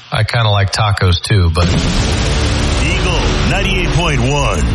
I kind of like tacos too, but Eagle 98.1.